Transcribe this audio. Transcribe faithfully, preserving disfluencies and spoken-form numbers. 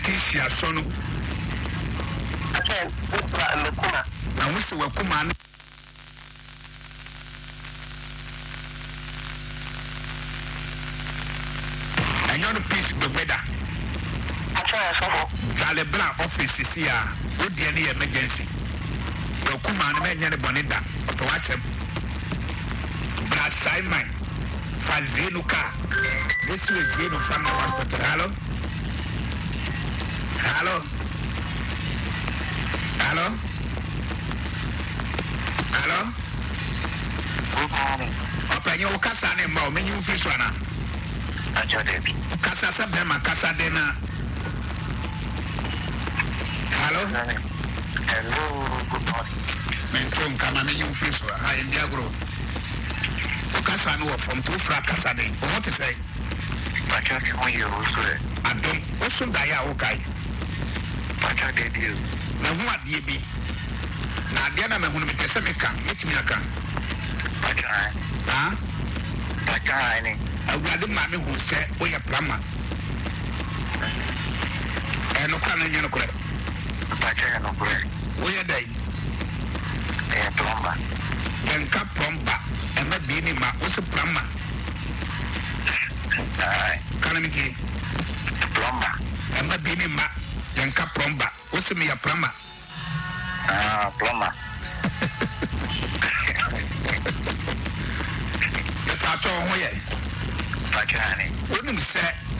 Tishia Sono. Okay, Mekuma. I wish to welcome man. And you're the piece of the weather. I try so. Charlie Black office is here. Would be any emergency. Welcome man, man, you're the bonita. Of the Washam. Black Simon. Fazinuka. This was Zeno from the hospital. Hello? Hello? Hello? Hello? Good morning. Open your casa and more menu fish one. I try to. Casa Sabema Casa Dena. Hello? Hello, good morning. Menton come and you fish. I am Diagro. Casa no from two frac Casa de. What to say? I try to want you also. I don't also die. Okay. I try to do. Na hu ade bi na ade na me hu no mekese meka metimi aka I try. ha I try ni. awade ma me hu se o ye plama e no kwa na nyeno kore I try no kore. o ye dai Eh, plumber. enka plumber e ma bi ni ma o se plama Ai, kana mi ti plumber. e ma bi ni ma enka plumber o se me ya plama Ah, plumber. e ta cho ho ye I try ni. o nim se